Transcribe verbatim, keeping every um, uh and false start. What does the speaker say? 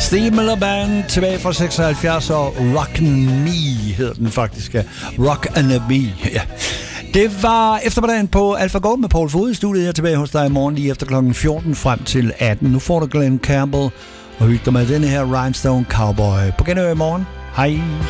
Steve Miller Band tilbage fra seksoghalvfjerds, og Rockin' Me hedder den faktisk. Rockin' Me, ja. Det var eftermiddagen på Alpha Gold med Paul Fod i studiet her tilbage hos dig i morgen lige efter klokken fjorten frem til atten. Nu får du Glenn Campbell og hygge dig med denne her Rhinestone Cowboy. På genhør i morgen. Hej.